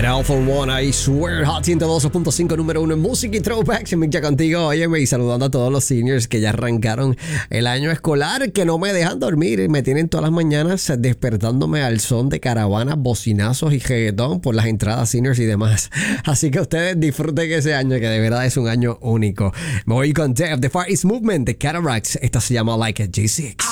Era All for One, I Swear. Hot 102.5, número 1 en música y throwbacks. Mick ya contigo, óyeme, y saludando a todos los seniors que ya arrancaron el año escolar, que no me dejan dormir. Me tienen todas las mañanas despertándome al son de caravanas, bocinazos y reggaetón por las entradas seniors y demás. Así que ustedes disfruten ese año, que de verdad es un año único. Me voy con Dev, The Far East Movement, de Cataracts. Esta se llama Like a G6.